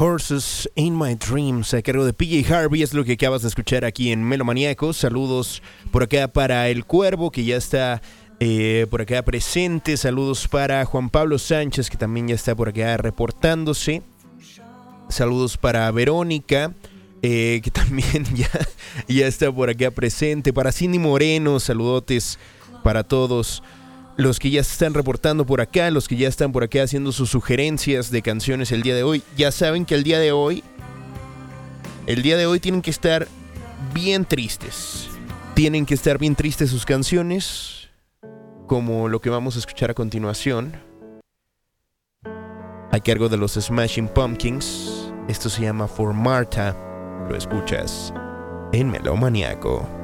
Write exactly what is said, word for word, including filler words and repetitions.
Horses in My Dreams, a cargo de P J Harvey, es lo que acabas de escuchar aquí en Melomaniacos. Saludos por acá para El Cuervo, que ya está eh, por acá presente. Saludos para Juan Pablo Sánchez, que también ya está por acá reportándose. Saludos para Verónica, eh, que también ya, ya está por acá presente. Para Cindy Moreno, saludotes para todos los que ya se están reportando por acá, los que ya están por acá haciendo sus sugerencias de canciones el día de hoy. Ya saben que el día de hoy, el día de hoy tienen que estar bien tristes. Tienen que estar bien tristes sus canciones, como lo que vamos a escuchar a continuación, a cargo de los Smashing Pumpkins. Esto se llama For Martha. Lo escuchas en Melomaniaco.